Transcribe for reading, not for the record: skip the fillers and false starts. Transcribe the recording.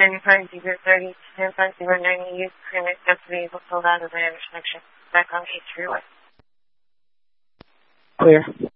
95-030 to 10-5-090, use permit just vehicle sold out of the intersection. Back on H freeway. Clear.